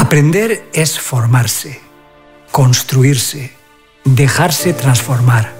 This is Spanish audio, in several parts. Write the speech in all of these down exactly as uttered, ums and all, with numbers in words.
Aprender es formarse, construirse, dejarse transformar.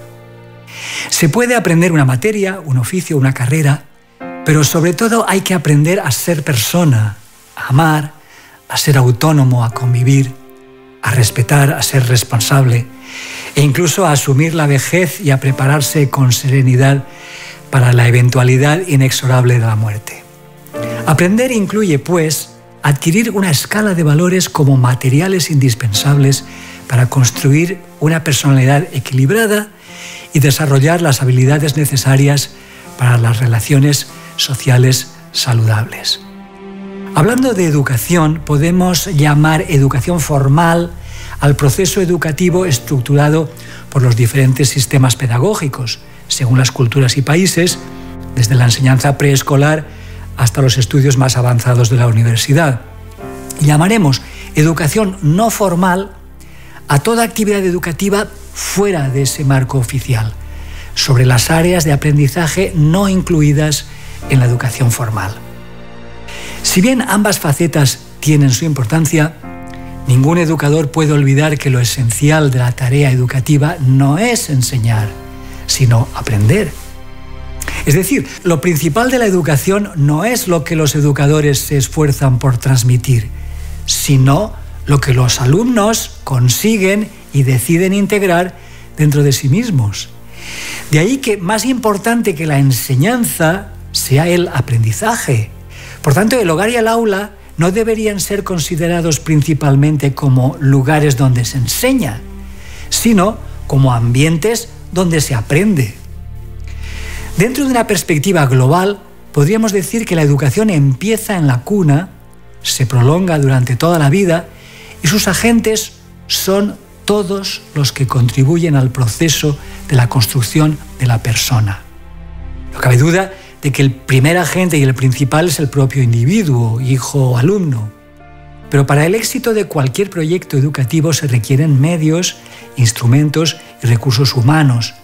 Se puede aprender una materia, un oficio, una carrera, pero sobre todo hay que aprender a ser persona, a amar, a ser autónomo, a convivir, a respetar, a ser responsable e incluso a asumir la vejez y a prepararse con serenidad para la eventualidad inexorable de la muerte. Aprender incluye, pues, adquirir una escala de valores como materiales indispensables para construir una personalidad equilibrada y desarrollar las habilidades necesarias para las relaciones sociales saludables. Hablando de educación, podemos llamar educación formal al proceso educativo estructurado por los diferentes sistemas pedagógicos, según las culturas y países, desde la enseñanza preescolar hasta los estudios más avanzados de la universidad. Llamaremos educación no formal a toda actividad educativa fuera de ese marco oficial, sobre las áreas de aprendizaje no incluidas en la educación formal. Si bien ambas facetas tienen su importancia, ningún educador puede olvidar que lo esencial de la tarea educativa no es enseñar, sino aprender. Es decir, lo principal de la educación no es lo que los educadores se esfuerzan por transmitir, sino lo que los alumnos consiguen y deciden integrar dentro de sí mismos. De ahí que más importante que la enseñanza sea el aprendizaje. Por tanto, el hogar y el aula no deberían ser considerados principalmente como lugares donde se enseña, sino como ambientes donde se aprende. Dentro de una perspectiva global, podríamos decir que la educación empieza en la cuna, se prolonga durante toda la vida y sus agentes son todos los que contribuyen al proceso de la construcción de la persona. No cabe duda de que el primer agente y el principal es el propio individuo, hijo o alumno. Pero para el éxito de cualquier proyecto educativo se requieren medios, instrumentos y recursos humanos.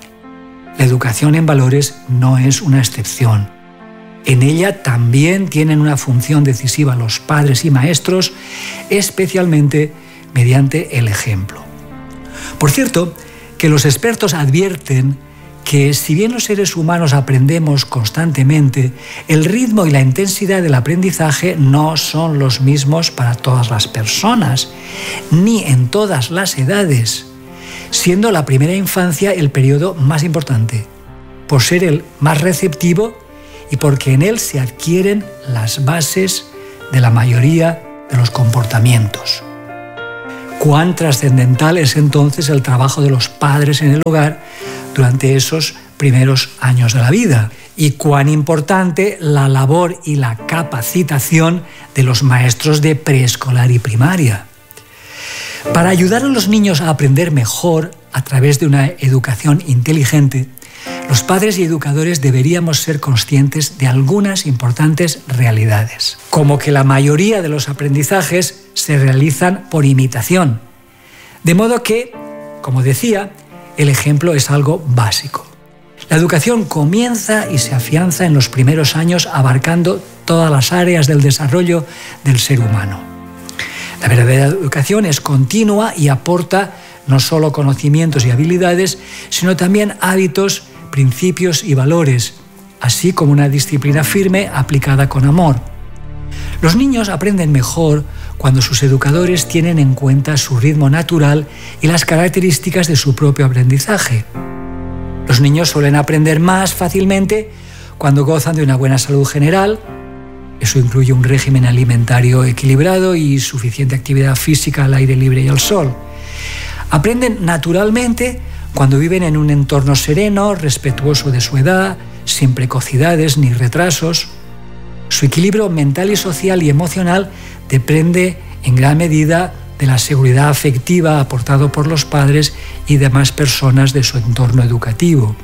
La educación en valores no es una excepción. En ella también tienen una función decisiva los padres y maestros, especialmente mediante el ejemplo. Por cierto, que los expertos advierten que si bien los seres humanos aprendemos constantemente, el ritmo y la intensidad del aprendizaje no son los mismos para todas las personas, ni en todas las edades, siendo la primera infancia el periodo más importante, por ser el más receptivo y porque en él se adquieren las bases de la mayoría de los comportamientos. Cuán trascendental es entonces el trabajo de los padres en el hogar durante esos primeros años de la vida y cuán importante la labor y la capacitación de los maestros de preescolar y primaria. Para ayudar a los niños a aprender mejor a través de una educación inteligente, los padres y educadores deberíamos ser conscientes de algunas importantes realidades, como que la mayoría de los aprendizajes se realizan por imitación, de modo que, como decía, el ejemplo es algo básico. La educación comienza y se afianza en los primeros años abarcando todas las áreas del desarrollo del ser humano. La verdadera educación es continua y aporta no solo conocimientos y habilidades, sino también hábitos, principios y valores, así como una disciplina firme aplicada con amor. Los niños aprenden mejor cuando sus educadores tienen en cuenta su ritmo natural y las características de su propio aprendizaje. Los niños suelen aprender más fácilmente cuando gozan de una buena salud general. Eso incluye un régimen alimentario equilibrado y suficiente actividad física al aire libre y al sol. Aprenden naturalmente cuando viven en un entorno sereno, respetuoso de su edad, sin precocidades ni retrasos. Su equilibrio mental y social y emocional depende en gran medida de la seguridad afectiva aportada por los padres y demás personas de su entorno educativo.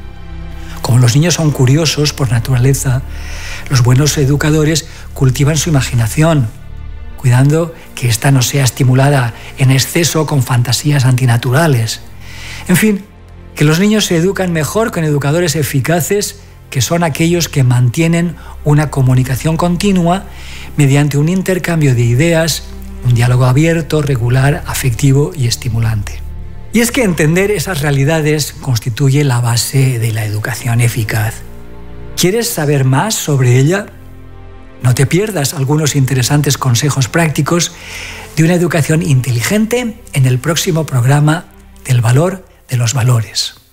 Como los niños son curiosos por naturaleza, los buenos educadores cultivan su imaginación, cuidando que ésta no sea estimulada en exceso con fantasías antinaturales. En fin, que los niños se educan mejor con educadores eficaces, que son aquellos que mantienen una comunicación continua mediante un intercambio de ideas un diálogo abierto, regular, afectivo y estimulante. Y es que entender esas realidades constituye la base de la educación eficaz. ¿Quieres saber más sobre ella? No te pierdas algunos interesantes consejos prácticos de una educación inteligente en el próximo programa del valor de los valores.